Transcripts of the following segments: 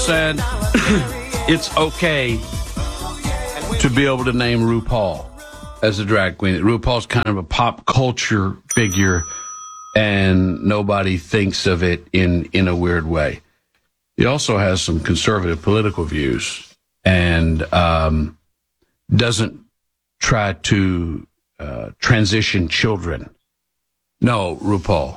said it's okay to be able to name RuPaul as a drag queen. RuPaul's kind of a pop culture figure, and nobody thinks of it in a weird way. He also has some conservative political views and doesn't try to transition children. No, RuPaul.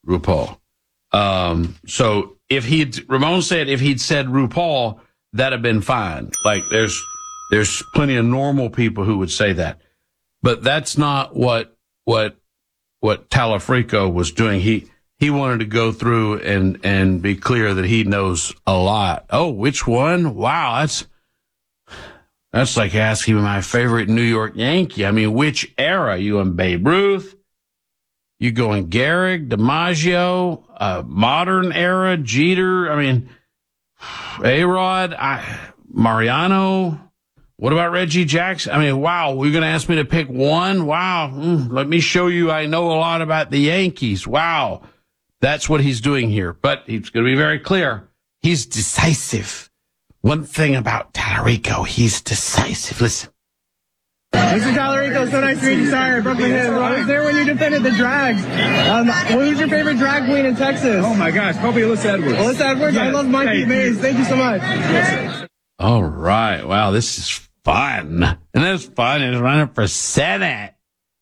So Ramon said if he'd said RuPaul, that'd have been fine. Like there's plenty of normal people who would say that, but that's not what Talafrico was doing. He wanted to go through and be clear that he knows a lot. Oh, which one? Wow, that's like asking my favorite New York Yankee. I mean, which era? You in Babe Ruth? You going Gehrig, DiMaggio, modern era, Jeter? I mean, A-Rod, Mariano. What about Reggie Jackson? I mean, wow, we're going to ask me to pick one? Wow, let me show you I know a lot about the Yankees. Wow, that's what he's doing here. But he's going to be very clear. He's decisive. One thing about Talarico, he's decisive. Listen. Mr. Talarico, so nice to meet you. Sorry, I broke my head. I was there when you defended the drags. Who's your favorite drag queen in Texas? Oh, my gosh, probably Alyssa Edwards. Alyssa Edwards? Yes. I love Monkey Maze. Thank you so much. All right. Wow, this is fun. And this fun is running for Senate.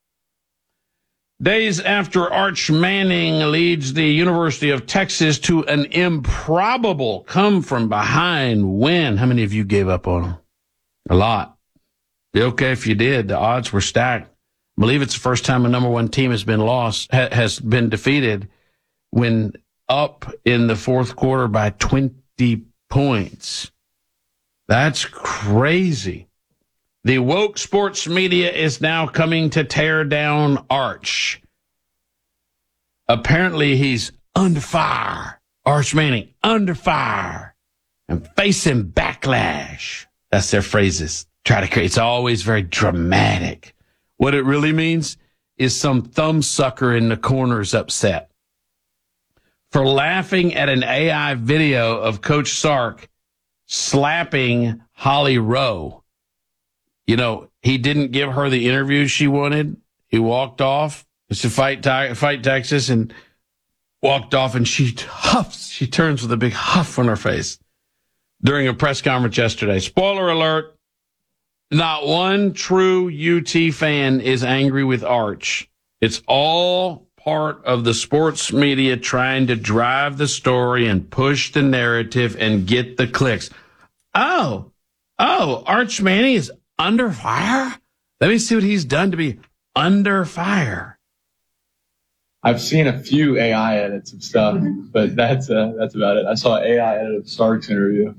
Days after Arch Manning leads the University of Texas to an improbable come-from-behind win. How many of you gave up on him? A lot. Be okay if you did. The odds were stacked. I believe it's the first time a number one team has been defeated when up in the fourth quarter by 20 points. That's crazy. The woke sports media is now coming to tear down Arch. Apparently he's under fire. Arch Manning, under fire and facing backlash. That's their phrases. It's always very dramatic. What it really means is some thumbsucker in the corner is upset for laughing at an AI video of Coach Sark slapping Holly Rowe. You know, he didn't give her the interview she wanted. He walked off to fight Texas and walked off, and she huffs. She turns with a big huff on her face during a press conference yesterday. Spoiler alert. Not one true UT fan is angry with Arch. It's all part of the sports media trying to drive the story and push the narrative and get the clicks. Oh, Arch Manning is under fire? Let me see what he's done to be under fire. I've seen a few AI edits of stuff, but that's about it. I saw an AI edit of Stark's interview.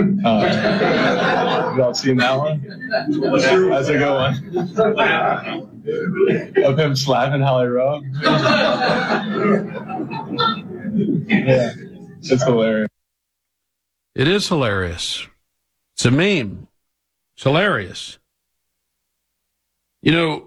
Y'all seen that one? That's a good one. Of him slapping Holly Rowe. Yeah, it's hilarious. It is hilarious. It's a meme. It's hilarious. You know,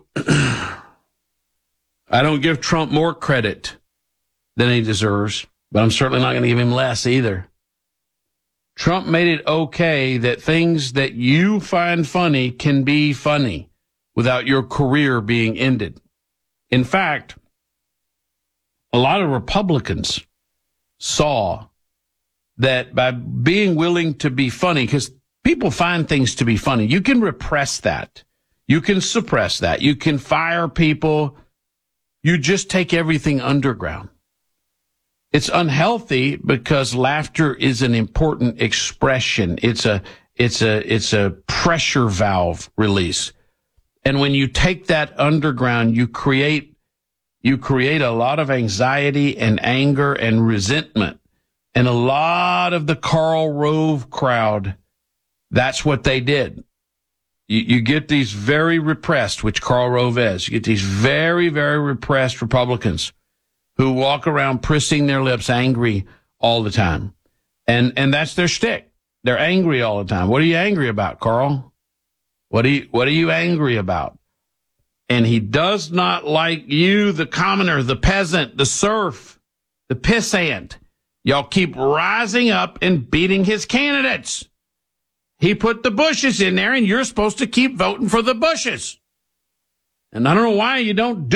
I don't give Trump more credit than he deserves, but I'm certainly not going to give him less either. Trump made it okay that things that you find funny can be funny without your career being ended. In fact, a lot of Republicans saw that by being willing to be funny, because people find things to be funny, you can repress that. You can suppress that. You can fire people. You just take everything underground. It's unhealthy because laughter is an important expression. It's a pressure valve release. And when you take that underground, you create a lot of anxiety and anger and resentment. And a lot of the Karl Rove crowd, that's what they did. You get these very repressed, which Karl Rove is. You get these very, very repressed Republicans who walk around prissing their lips angry all the time. And that's their shtick. They're angry all the time. What are you angry about, Carl? What are you angry about? And he does not like you, the commoner, the peasant, the serf, the pissant. Y'all keep rising up and beating his candidates. He put the Bushes in there, and you're supposed to keep voting for the Bushes. And I don't know why you don't do